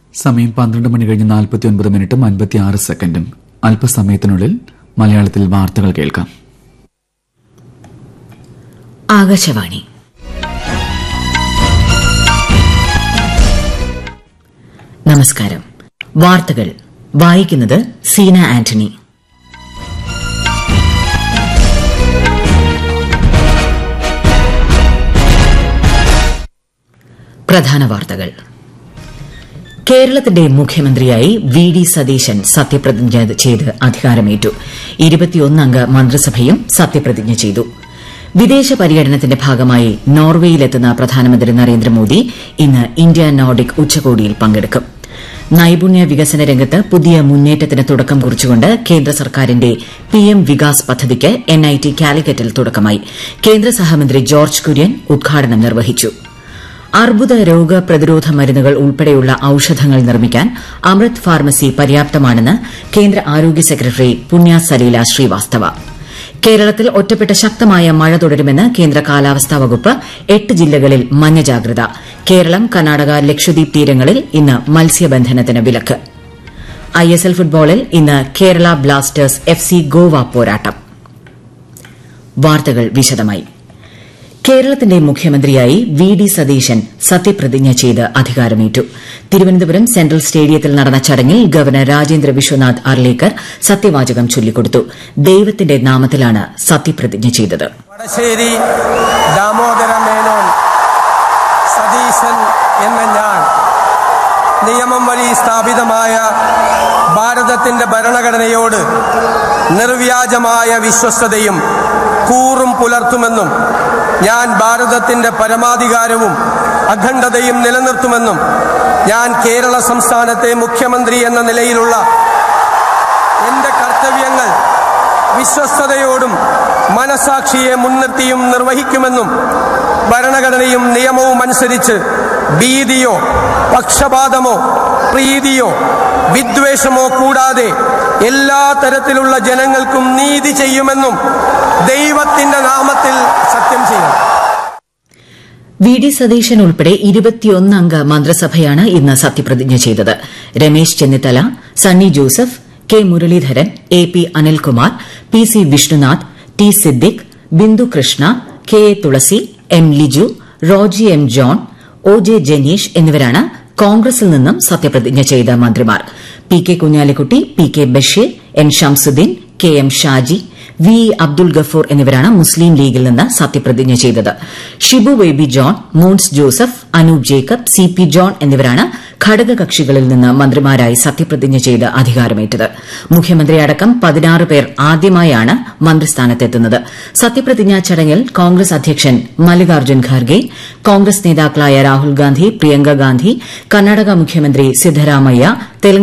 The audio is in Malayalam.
സമയം 12 മണി കഴിഞ്ഞ് 49 മിനിറ്റും 56 സെക്കൻഡും. അല്പസമയത്തിനുള്ളിൽ മലയാളത്തിൽ വാർത്തകൾ കേൾക്കാം. ആകാശവാണി. നമസ്കാരം. വാർത്തകൾ വായിക്കുന്നത് സീന ആന്റണി. പ്രധാന വാർത്തകൾ. കേരളത്തിന്റെ മുഖ്യമന്ത്രിയായി വി.ഡി. സതീശൻ സത്യപ്രതിജ്ഞ ചെയ്ത് അധികാരമേറ്റു. 21 അംഗ മന്ത്രിസഭയും സത്യപ്രതിജ്ഞ ചെയ്തു. വിദേശ പര്യടനത്തിന്റെ ഭാഗമായി നോർവേയിലെത്തുന്ന പ്രധാനമന്ത്രി നരേന്ദ്രമോദി ഇന്ന് ഇന്ത്യ നോർഡിക് ഉച്ചകോടിയിൽ പങ്കെടുക്കും. നൈപുണ്യ വികസന രംഗത്ത് പുതിയ മുന്നേറ്റത്തിന് തുടക്കം കുറിച്ചുകൊണ്ട് കേന്ദ്ര സർക്കാരിന്റെ പിഎം വികാസ് പദ്ധതിക്ക് എൻഐടി കാലിക്കറ്റിൽ തുടക്കമായി. കേന്ദ്ര സഹമന്ത്രി ജോർജ് കുര്യൻ ഉദ്ഘാടനം നിർവഹിച്ചു. അർബുദ രോഗ പ്രതിരോധ മരുന്നുകൾ ഉൾപ്പെടെയുള്ള ഔഷധങ്ങൾ നിർമ്മിക്കാൻ അമൃത് ഫാർമസി പര്യാപ്തമാണെന്ന് കേന്ദ്ര ആരോഗ്യ സെക്രട്ടറി പുണ്യ സലീല ശ്രീവാസ്തവ. കേരളത്തിൽ ഒറ്റപ്പെട്ട ശക്തമായ മഴ തുടരുമെന്ന് കേന്ദ്ര കാലാവസ്ഥാ വകുപ്പ്. 8 ജില്ലകളിൽ മഞ്ഞ ജാഗ്രത. കേരളം, കർണാടക, ലക്ഷദ്വീപ് തീരങ്ങളിൽ ഇന്ന് മത്സ്യബന്ധനത്തിന് വിലക്ക്. ഐഎസ്എൽ ഫുട്ബോളിൽ ഇന്ന് കേരള ബ്ലാസ്റ്റേഴ്സ് എഫ്സി ഗോവ പോരാട്ടം. വാർത്തകൾ വിശദമായി. കേരളത്തിന്റെ മുഖ്യമന്ത്രിയായി വി.ഡി. സതീശൻ സത്യപ്രതിജ്ഞ ചെയ്ത് അധികാരമേറ്റു. തിരുവനന്തപുരം സെൻട്രൽ സ്റ്റേഡിയത്തിൽ നടന്ന ചടങ്ങിൽ ഗവർണർ രാജേന്ദ്ര വിശ്വനാഥ് അർലേക്കർ സത്യവാചകം ചൊല്ലിക്കൊടുത്തു. ദൈവത്തിന്റെ നാമത്തിലാണ് സത്യപ്രതിജ്ഞ ചെയ്തത്. വടശ്ശേരി ദാമോദര മേനോൻ സതീശൻ എന്ന ഞാൻ നിയമം വഴി സ്ഥാപിതമായ ഭാരതത്തിന്റെ ഭരണഘടനയോട് നിർവ്യാജമായ വിശ്വസ്തതയും കൂറും പുലർത്തുമെന്നും ഞാൻ ഭാരതത്തിന്റെ പരമാധികാരവും അഖണ്ഡതയും നിലനിർത്തുമെന്നും ഞാൻ കേരള സംസ്ഥാനത്തെ മുഖ്യമന്ത്രി എന്ന നിലയിലുള്ള എന്റെ കർത്തവ്യങ്ങൾ വിശ്വസ്തയോടും മനസാക്ഷിയെ മുൻനിർത്തിയും നിർവഹിക്കുമെന്നും ഭരണഘടനയും നിയമവും അനുസരിച്ച് ഭീതിയോ പക്ഷപാതമോ പ്രീതിയോ വിദ്വേഷമോ കൂടാതെ എല്ലാ തരത്തിലുള്ള ജനങ്ങൾക്കും നീതി ചെയ്യുമെന്നും ദൈവത്തിന്റെ നാമത്തിൽ സത്യം ചെയ്യും. വി.ഡി. സതീശൻ ഉൾപ്പെടെ 21 അംഗ മന്ത്രിസഭയാണ് ഇന്ന് സത്യപ്രതിജ്ഞ ചെയ്തത്. Ramesh Chennithala, Sunny Joseph, K Muraleedharan, AP. Anilkumar, PC. Vishnunath, T. Siddique, Bindu Krishna, K.A.. തുളസി, M. Liju, Roji M. John, ഒ.ജെ. Janeesh എന്നിവരാണ് കോൺഗ്രസിൽ നിന്നും സത്യപ്രതിജ്ഞ ചെയ്ത മന്ത്രിമാർ. P. K. Kunhalikutty, P. K. Basheer, N. Shamsuddin, K. M. Shaji, V. Abdul Gafoor എന്നിവരാണ് മുസ്ലിം ലീഗിൽ നിന്ന് സത്യപ്രതിജ്ഞ ചെയ്തത്. Shibu baby John, Mons Joseph, Anoop Jacob, C. P. John എന്നിവരാണ് ഘടകകക്ഷികളിൽ നിന്ന് മന്ത്രിമാരായി സത്യപ്രതിജ്ഞ ചെയ്ത് അധികാരമേറ്റത്. മുഖ്യമന്ത്രിയടക്കം 16 പേർ ആദ്യമായാണ് മന്ത്രിസ്ഥാനത്തെത്തുന്നത്. സത്യപ്രതിജ്ഞാ ചടങ്ങിൽ കോൺഗ്രസ് അധ്യക്ഷൻ മല്ലികാർജ്ജുൻ ഖാർഗെ, കോൺഗ്രസ് നേതാക്കളായ രാഹുൽ ഗാന്ധി, പ്രിയങ്ക ഗാന്ധി, കർണാടക മുഖ്യമന്ത്രി സിദ്ധരാമയ്യ,